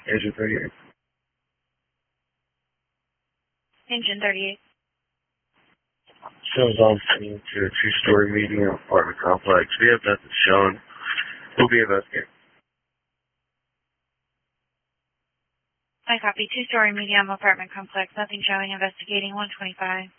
Engine 38. Engine 38. Shows on scene to a two-story medium apartment complex. We have nothing shown. We'll be investigating. I copy. Two-story medium apartment complex. Nothing showing. Investigating 125.